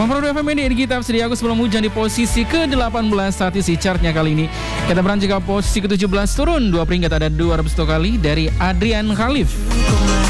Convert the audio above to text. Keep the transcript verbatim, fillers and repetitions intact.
delapan puluh dua F M ini kita sedia aku sebelum hujan di posisi ke delapan belas saat isi chartnya kali ini. Kita beranjak ke posisi ke tujuh belas turun dua peringkat, ada dua ratus satu kali dari Adrian Khalif.